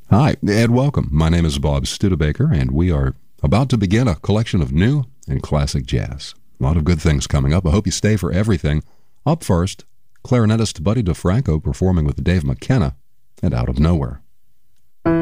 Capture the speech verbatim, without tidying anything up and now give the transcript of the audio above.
Hi, and welcome. My name is Bob Studebaker, and we are about to begin a collection of new and classic jazz. A lot of good things coming up. I hope you stay for everything. Up first, clarinetist Buddy DeFranco performing with Dave McKenna and Out of Nowhere.